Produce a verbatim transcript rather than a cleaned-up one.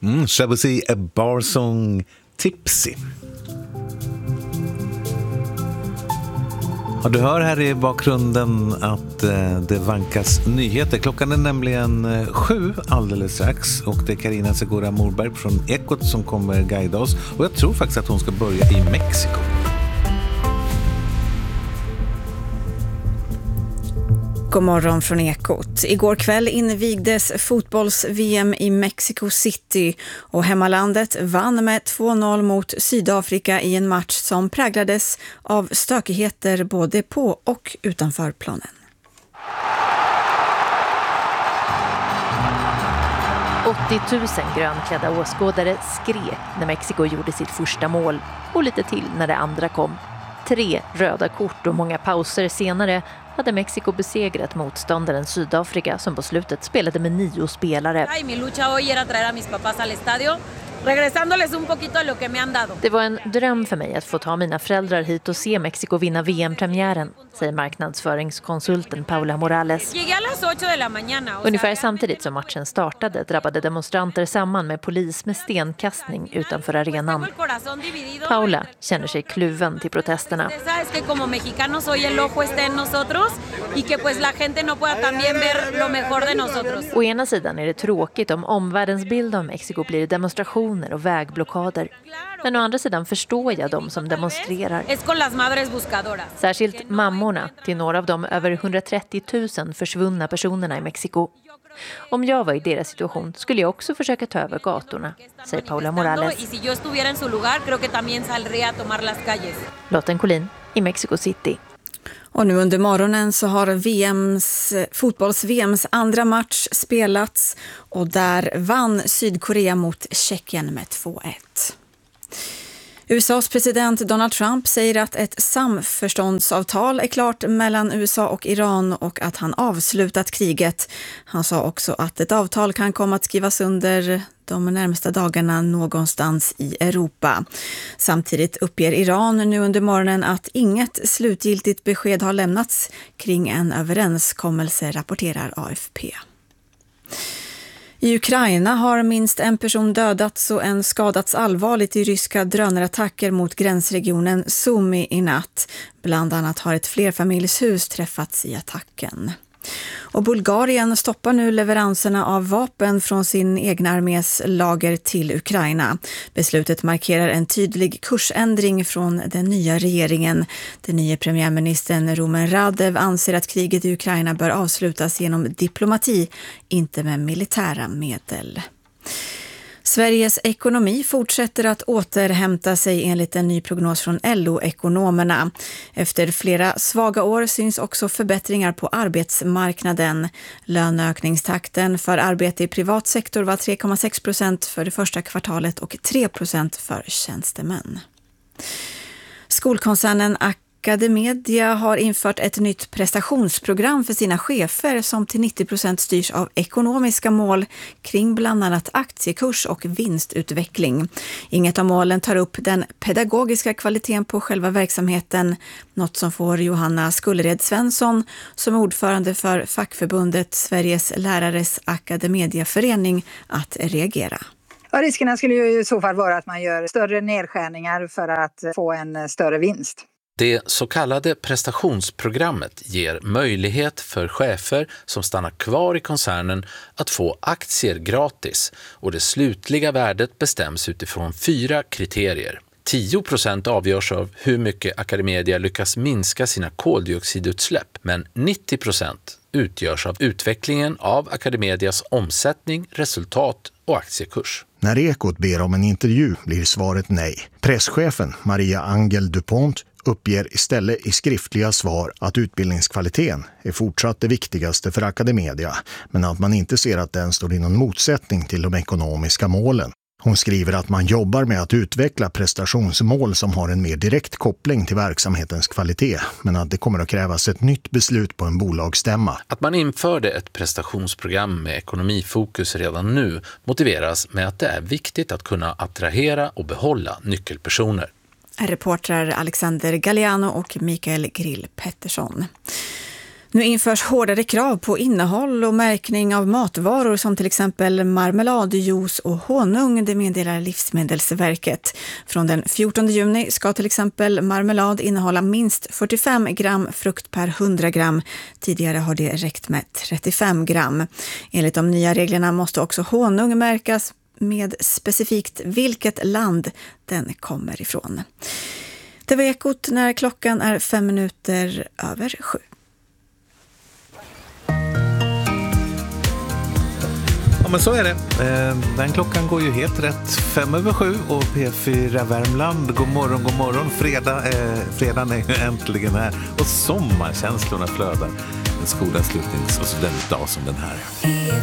Mm, Shabuzi, A Bar Song, Tipsy. Ja, du hör här i bakgrunden att eh, det vankas nyheter. Klockan är nämligen eh, sju alldeles strax och det är Carina Segura Morberg från Ekot som kommer guida oss. Och jag tror faktiskt att hon ska börja i Mexiko. God morgon från Ekot. Igår kväll invigdes fotbolls-V M i Mexico City och hemmalandet vann med två noll mot Sydafrika i en match som präglades av stökigheter både på och utanför planen. åttio tusen grönklädda åskådare skrek när Mexiko gjorde sitt första mål och lite till när det andra kom. Tre röda kort och många pauser senare hade Mexiko besegrat motståndaren Sydafrika som på slutet spelade med nio spelare. Det var en dröm för mig att få ta mina föräldrar hit och se Mexiko vinna V M-premiären, säger marknadsföringskonsulten Paula Morales. Ungefär samtidigt som matchen startade drabbade demonstranter samman med polis med stenkastning utanför arenan. Paula känner sig kluven till protesterna. Å ena sidan är det tråkigt om omvärldens bild av Mexiko blir demonstrationer och vägblockader. Men å andra sidan förstår jag dem som demonstrerar. Särskilt mammorna till några av de över hundratrettio tusen försvunna personerna i Mexiko. Om jag var i deras situation skulle jag också försöka ta över gatorna, säger Paula Morales. Lotten Collin i Mexico City. Och nu under morgonen så har V M:s, fotbolls-V M:s andra match spelats och där vann Sydkorea mot Tjeckien med två ett. U S A:s president Donald Trump säger att ett samförståndsavtal är klart mellan U S A och Iran och att han avslutat kriget. Han sa också att ett avtal kan komma att skrivas under de närmaste dagarna någonstans i Europa. Samtidigt uppger Iran nu under morgonen att inget slutgiltigt besked har lämnats kring en överenskommelse, rapporterar A F P. I Ukraina har minst en person dödats och en skadats allvarligt i ryska drönarattacker mot gränsregionen Sumy i natt. Bland annat har ett flerfamiljshus träffats i attacken. Och Bulgarien stoppar nu leveranserna av vapen från sin egna armés lager till Ukraina. Beslutet markerar en tydlig kursändring från den nya regeringen. Den nya premiärministern Rumen Radev anser att kriget i Ukraina bör avslutas genom diplomati, inte med militära medel. Sveriges ekonomi fortsätter att återhämta sig enligt en ny prognos från L O-ekonomerna. Efter flera svaga år syns också förbättringar på arbetsmarknaden. Löneökningstakten för arbete i privat sektor var tre komma sex procent för det första kvartalet och tre procent för tjänstemän. Skolkoncernen AcadeMedia har infört ett nytt prestationsprogram för sina chefer som till nittio procent styrs av ekonomiska mål kring bland annat aktiekurs och vinstutveckling. Inget av målen tar upp den pedagogiska kvaliteten på själva verksamheten, något som får Johanna Skullered Svensson som ordförande för fackförbundet Sveriges lärares AcadeMedia-förening att reagera. Ja, riskerna skulle ju i så fall vara att man gör större nedskärningar för att få en större vinst. Det så kallade prestationsprogrammet ger möjlighet för chefer som stannar kvar i koncernen att få aktier gratis och det slutliga värdet bestäms utifrån fyra kriterier. tio procent avgörs av hur mycket AcadeMedia lyckas minska sina koldioxidutsläpp, men nittio procent utgörs av utvecklingen av AcadeMedias omsättning, resultat och aktiekurs. När Ekot ber om en intervju blir svaret nej. Presschefen Maria Angel Dupont uppger istället i skriftliga svar att utbildningskvaliteten är fortsatt det viktigaste för AcadeMedia, men att man inte ser att den står i någon motsättning till de ekonomiska målen. Hon skriver att man jobbar med att utveckla prestationsmål som har en mer direkt koppling till verksamhetens kvalitet, men att det kommer att krävas ett nytt beslut på en bolagsstämma. Att man införde ett prestationsprogram med ekonomifokus redan nu motiveras med att det är viktigt att kunna attrahera och behålla nyckelpersoner. Reportrar Alexander Galliano och Mikael Grill Pettersson. Nu införs hårdare krav på innehåll och märkning av matvaror som till exempel marmelad, juice och honung, det meddelar Livsmedelsverket. Från den fjortonde juni ska till exempel marmelad innehålla minst fyrtiofem gram frukt per hundra gram. Tidigare har det räckt med trettiofem gram. Enligt de nya reglerna måste också honung märkas med specifikt vilket land den kommer ifrån. Det var Ekot när klockan är fem minuter över sju. Ja, men så är det. Den klockan går ju helt rätt. Fem över sju och P fyra Värmland. God morgon, god morgon. Fredag, eh, fredagen är ju äntligen här och sommarkänslorna flödar. En skolavslutnings- och studentdag som den här.